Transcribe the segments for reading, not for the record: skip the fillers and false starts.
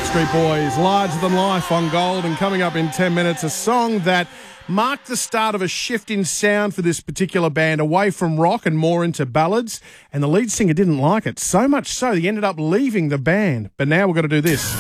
Backstreet Boys, Larger Than Life on Gold, and coming up in 10 minutes, a song that marked the start of a shift in sound for this particular band, away from rock and more into ballads, and the lead singer didn't like it, so much so he ended up leaving the band. But now we've got to do this.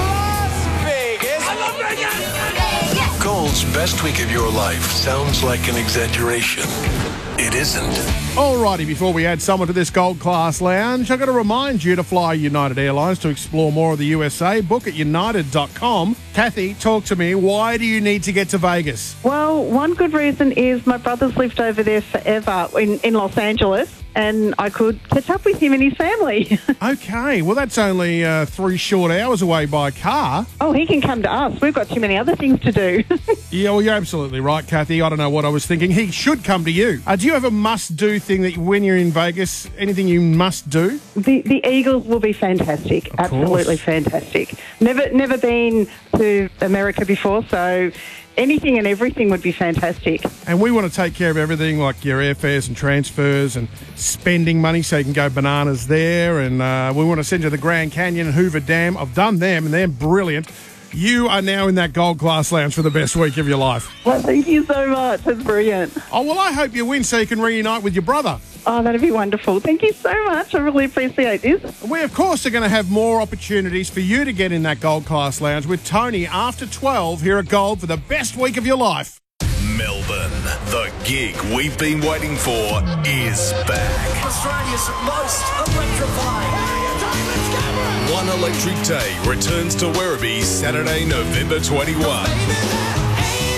Gold's best week of your life sounds like an exaggeration. It isn't. Alrighty, before we add someone to this Gold Class Lounge, I've got to remind you to fly United Airlines to explore more of the USA. Book at united.com. Kathy, talk to me. Why do you need to get to Vegas? Well, one good reason is my brother's lived over there forever in Los Angeles, and I could catch up with him and his family. Okay, well, that's only 3 short hours away by car. Oh, he can come to us. We've got too many other things to do. Yeah, well, you're absolutely right, Kathy. I don't know what I was thinking. He should come to you. Do you have a must-do thing that when you're in Vegas, anything you must do? The Eagles will be fantastic. Of Absolutely course. Fantastic. Never been to America before, so anything and everything would be fantastic. And we want to take care of everything, like your airfares and transfers and spending money so you can go bananas there. And we want to send you the Grand Canyon and Hoover Dam. I've done them, and they're brilliant. You are now in that Gold Class Lounge for the best week of your life. Well, thank you so much. That's brilliant. Oh, well, I hope you win so you can reunite with your brother. Oh, that'd be wonderful. Thank you so much. I really appreciate this. We, of course, are going to have more opportunities for you to get in that Gold Class Lounge with Tony after 12 here at Gold for the best week of your life. Melbourne, the gig we've been waiting for is back. Australia's most electrifying. One Electric Day returns to Werribee Saturday, November 21.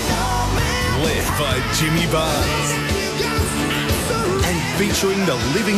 Led by Jimmy Barnes and featuring the living